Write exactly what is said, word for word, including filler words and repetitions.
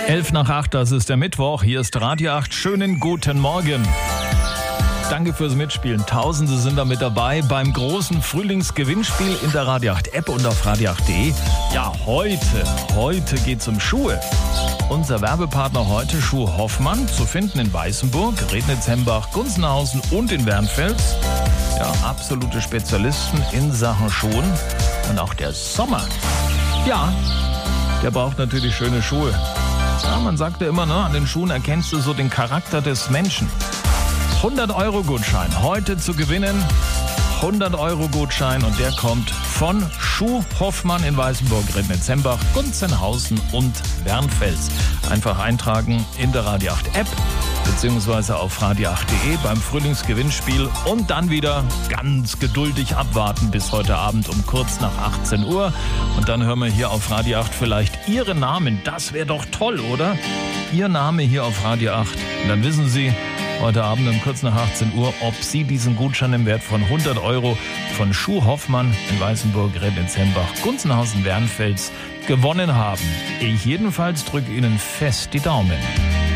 elf nach acht, das ist der Mittwoch. Hier ist Radio acht. Schönen guten Morgen. Danke fürs Mitspielen. Tausende sind da mit dabei beim großen Frühlingsgewinnspiel in der Radio acht App und auf radio acht punkt de. Ja, heute, heute geht's um Schuhe. Unser Werbepartner heute, Schuh Hoffmann, zu finden in Weißenburg, Rednitz, Hembach, Gunzenhausen und in Wernfels. Ja, absolute Spezialisten in Sachen Schuhen. Und auch der Sommer, ja, der braucht natürlich schöne Schuhe. Ja, man sagt ja immer, ne, an den Schuhen erkennst du so den Charakter des Menschen. hundert Euro Gutschein heute zu gewinnen. hundert Euro Gutschein und der kommt von Schuh Hoffmann in Weißenburg, Rednitz, Hembach, Gunzenhausen und Wernfels. Einfach eintragen in der Radio acht App beziehungsweise auf radio acht punkt de beim Frühlingsgewinnspiel und dann wieder ganz geduldig abwarten bis heute Abend um kurz nach achtzehn Uhr. Und dann hören wir hier auf Radio acht vielleicht Ihren Namen. Das wäre doch toll, oder? Ihr Name hier auf Radio acht. Und dann wissen Sie heute Abend um kurz nach achtzehn Uhr, ob Sie diesen Gutschein im Wert von hundert Euro von Schuh Hoffmann in Weißenburg, Rednitz, Hembach, Gunzenhausen, Wernfels gewonnen haben. Ich jedenfalls drücke Ihnen fest die Daumen.